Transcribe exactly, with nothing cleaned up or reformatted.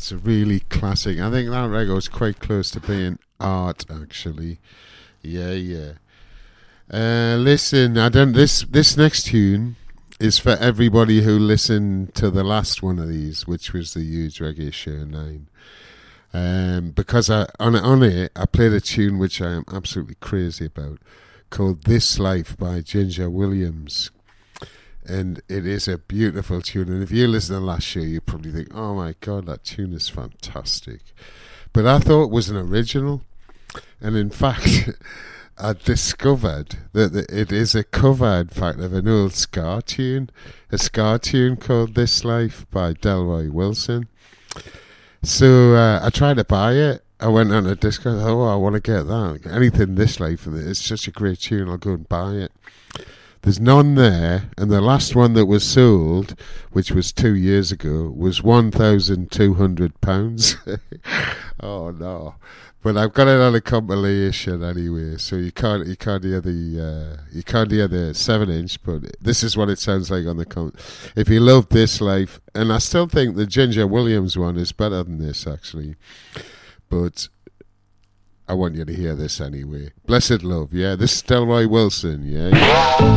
It's a really classic. I think that record's quite close to being art, actually. Yeah, yeah. Uh, listen, I don't. This this next tune is for everybody who listened to the last one of these, which was the Huge Reggae Show nine. Um, because I, on on it, I played a tune which I am absolutely crazy about, called "This Life" by Ginger Williams. And it is a beautiful tune. And if you listen to the last show, you probably think, oh my God, that tune is fantastic. But I thought it was an original. And in fact, I discovered that it is a cover, in fact, of an old ska tune. A ska tune called This Life by Delroy Wilson. So uh, I tried to buy it. I went on a disco. Oh, I want to get that. Anything This Life. It's such a great tune. I'll go and buy it. There's none there, and the last one that was sold, which was two years ago, was one thousand two hundred pounds. Oh no! But I've got it on a compilation anyway, so you can't you can't hear the uh, you can't hear the seven inch, but this is what it sounds like on the comp. If you love This Life, and I still think the Ginger Williams one is better than this actually, but I want you to hear this anyway. Blessed Love, yeah. This is Delroy Wilson, yeah.